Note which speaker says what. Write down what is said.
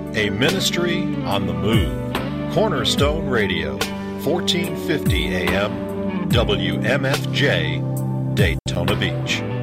Speaker 1: a ministry on the move. Cornerstone Radio, 1450 AM, WMFJ, Daytona Beach.